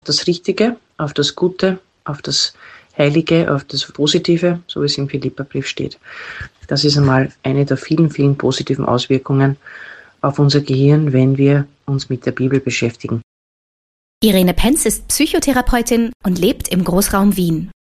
das Richtige, auf das Gute, auf das Heilige, auf das Positive, so wie es im Philipperbrief steht. Das ist einmal eine der vielen, vielen positiven Auswirkungen auf unser Gehirn, wenn wir uns mit der Bibel beschäftigen. Irene Penz ist Psychotherapeutin und lebt im Großraum Wien.